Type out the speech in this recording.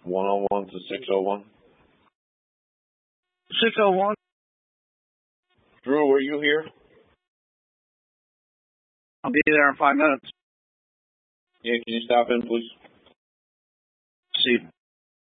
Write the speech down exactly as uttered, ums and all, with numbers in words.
one oh one to six oh one. six oh one. Drew, were you here? I'll be there in five minutes. Yeah, can you stop in, please? See.